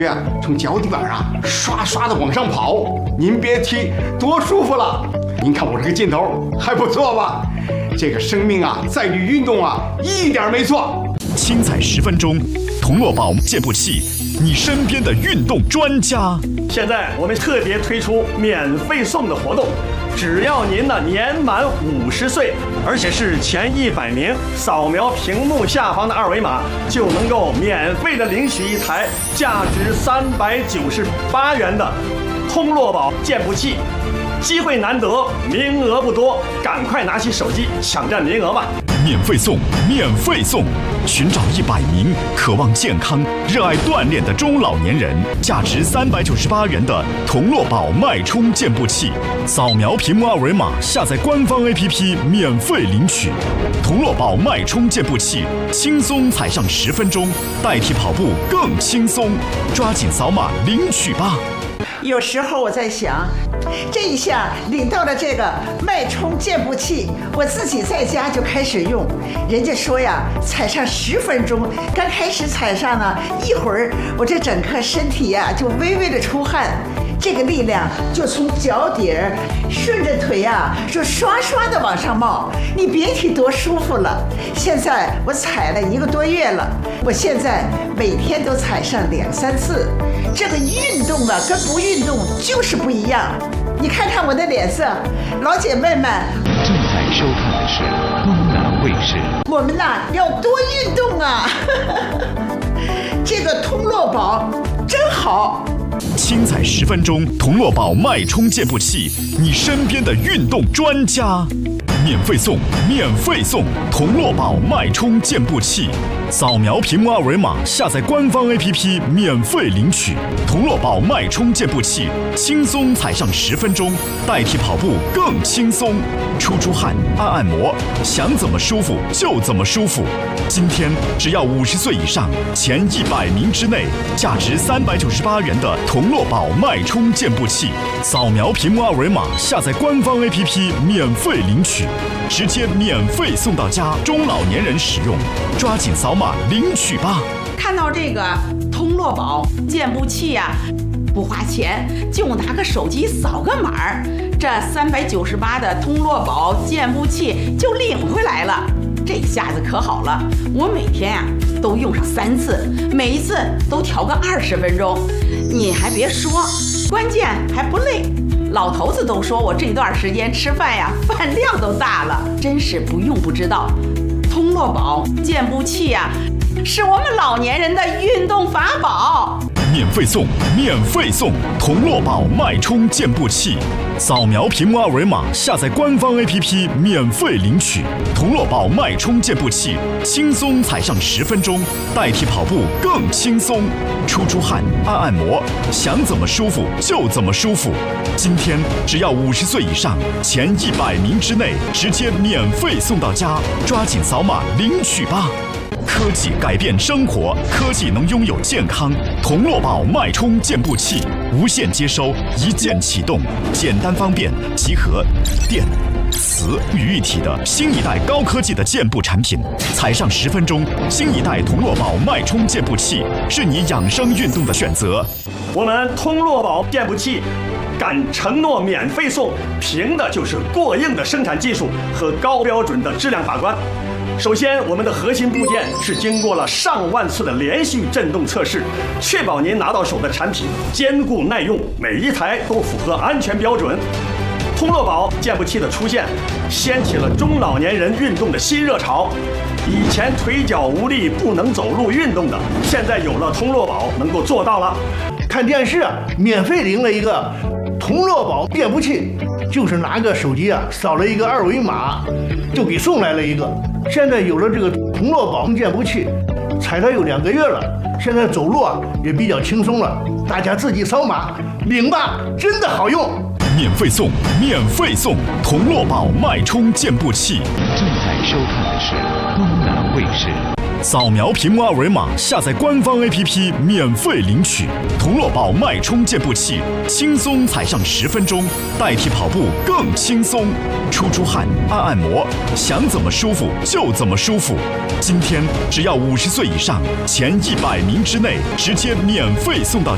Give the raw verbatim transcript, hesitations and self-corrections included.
呀，从脚底板上刷刷的往上跑，您别提多舒服了。您看我这个劲头还不错吧？这个生命啊，在于运动啊，一点没错。 轻踩十分钟，同乐宝健步器，你身边的运动专家。 现在我们特别推出免费送的活动。只要您呢年满五十岁，而且是前一百名，扫描屏幕下方的二维码，就能够免费的领取一台价值三百九十八元的通络宝健步器。机会难得，名额不多，赶快拿起手机抢占名额吧！ 免费送，免费送！寻找一百名渴望健康、热爱锻炼的中老年人，价值三百九十八元的同络宝脉冲健步器，扫描屏幕二维码，下载官方 A P P 免费领取。同络宝脉冲健步器，轻松踩上十分钟，代替跑步更轻松，抓紧扫码领取吧！ 有时候我在想，这一下领到了这个脉冲健步器，我自己在家就开始用。人家说呀，踩上十分钟，刚开始踩上呢，一会儿我这整个身体呀就微微的出汗，这个力量就从脚底儿顺着腿呀就刷刷的往上冒，你别提多舒服了。现在我踩了一个多月了，我现在每天都踩上两三次。这个运动啊，跟不运动就是不一样。你看看我的脸色，老姐妹们， 正在收看的是东南卫视。 我们呐要多运动啊！这个通络宝真好。 轻踩十分钟，同络宝脉冲健步器，你身边的运动专家。免费送，免费送！同络宝脉冲健步器，扫描屏幕二维码，下载官方 A P P 免费领取。同络宝脉冲健步器，轻松踩上十分钟，代替跑步更轻松。出出汗，按按摩，想怎么舒服就怎么舒服。今天只要五十岁以上，前一百名之内，价值三百九十八元的同络宝脉冲健步器，扫描屏幕二维码，下载官方 A P P 免费领取。直接免费送到家，中老年人使用，抓紧扫码领取吧！ 看到这个通络宝健步器呀、啊，不花钱，就拿个手机扫个码儿，这三百九十八的通络宝健步器就领回来了。这下子可好了，我每天呀、啊、都用上三次，每一次都调个二十分钟。你还别说，关键还不累。老头子都说我这段时间吃饭呀，饭量都大了，真是不用不知道。通络宝健步器呀，是我们老年人的运动法宝。 免费送，免费送！同络宝脉冲健步器，扫描屏幕二维码，下载官方 A P P 免费领取。同络宝脉冲健步器，轻松踩上十分钟，代替跑步更轻松。出出汗，按按摩，想怎么舒服就怎么舒服。今天只要五十岁以上，前一百名之内，直接免费送到家，抓紧扫码领取吧！科技改变生活，科技能拥有健康。同络宝脉冲健步器，无线接收，一键启动，简单方便，集合电、磁于一体的新一代高科技的健步产品。踩上十分钟，新一代同络宝脉冲健步器是你养生运动的选择。 我们通络宝健步器敢承诺免费送，凭的就是过硬的生产技术和高标准的质量把关。首先，我们的核心部件是经过了上万次的连续振动测试，确保您拿到手的产品坚固耐用，每一台都符合安全标准。通络宝健步器的出现，掀起了中老年人运动的新热潮。以前腿脚无力不能走路运动的，现在有了通络宝能够做到了。 看电视啊，免费领了一个通络宝健步器，就是拿个手机啊扫了一个二维码，就给送来了一个。现在有了这个同络宝健步器，踩它有两个月了，现在走路啊也比较轻松了。大家自己扫码领吧，真的好用。 免费送，免费送！同络宝脉冲健步器。 正在收看的是东南卫视。 扫描屏幕二维码，下载官方 A P P 免费领取。同络宝脉冲健步器，轻松踩上十分钟，代替跑步更轻松。出出汗，按按摩，想怎么舒服就怎么舒服。今天只要五十岁以上，前一百名之内，直接免费送到